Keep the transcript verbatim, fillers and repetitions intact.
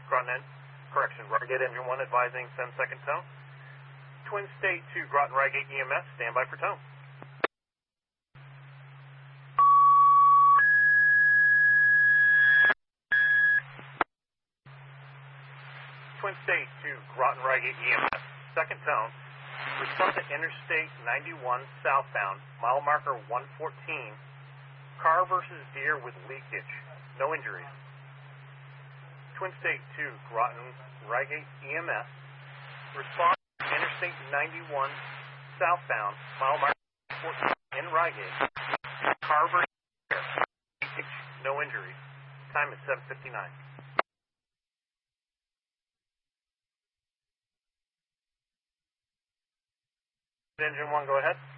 Groton, correction, Rygate Engine one advising ten second tone. Twin State to Groton Rygate E M S, standby for tone. Twin State to Groton Rygate E M S, second tone. Respond to Interstate ninety-one southbound, mile marker one fourteen. Car versus deer with leakage. No injuries. Twin State to Groton Rygate E M S. Respond to Interstate ninety-one southbound, mile marker fourteen in Rygate. Car versus deer. Leakage. No injuries. Time is seven fifty-nine. Engine one, go ahead.